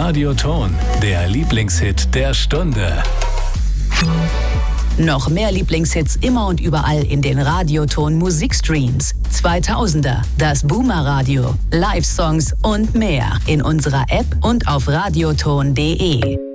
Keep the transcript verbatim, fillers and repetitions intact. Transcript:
Radioton, der Lieblingshit der Stunde. Noch mehr Lieblingshits immer und überall in den Radioton Musikstreams. zweitausender, das Boomer Radio, Live-Songs und mehr in unserer App und auf radioton punkt de.